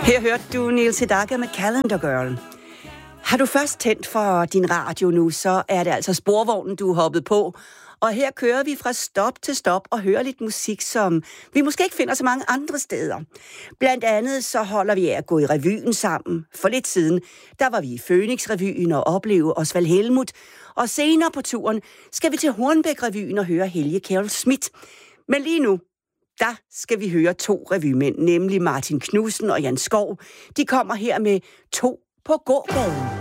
Her hørte du Neil Sedaka med Calendar Girl. Har du først tændt for din radio nu, så er det altså sporvognen, du er hoppet på. Og her kører vi fra stop til stop og hører lidt musik, som vi måske ikke finder så mange andre steder. Blandt andet så holder vi af at gå i revyen sammen. For lidt siden, der var vi i Fønix-revyen og opleve Osvald Helmuth. Og senere på turen skal vi til Hornbæk-revyen og høre Helge Kjærulf Schmidt. Men lige nu, der skal vi høre 2 revymænd, nemlig Martin Knudsen og Jan Skov. De kommer her med 2 på gågaden.